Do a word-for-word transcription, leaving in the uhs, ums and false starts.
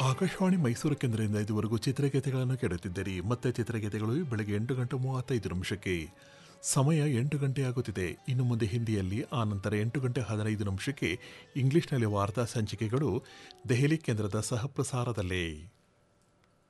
ಆಕಾಶವಾಣಿ ಮೈಸೂರು ಕೇಂದ್ರದಿಂದ ಇದುವರೆಗೂ ಚಿತ್ರಗೀತೆಗಳನ್ನು ಕೇಳುತ್ತಿದ್ದೀರಿ. ಮತ್ತೆ ಚಿತ್ರಗೀತೆಗಳು ಬೆಳಗ್ಗೆ ಎಂಟು ಗಂಟೆ ಮೂವತ್ತೈದು ನಿಮಿಷಕ್ಕೆ. ಸಮಯ ಎಂಟು ಗಂಟೆ ಆಗುತ್ತಿದೆ. ಇನ್ನು ಮುಂದೆ ಹಿಂದಿಯಲ್ಲಿ, ಆ ನಂತರ ಎಂಟು ಗಂಟೆ ಹದಿನೈದು ನಿಮಿಷಕ್ಕೆ ಇಂಗ್ಲಿಷ್ನಲ್ಲಿ ವಾರ್ತಾ ಸಂಚಿಕೆಗಳು ದೆಹಲಿ ಕೇಂದ್ರದ ಸಹಪ್ರಸಾರದಲ್ಲಿ.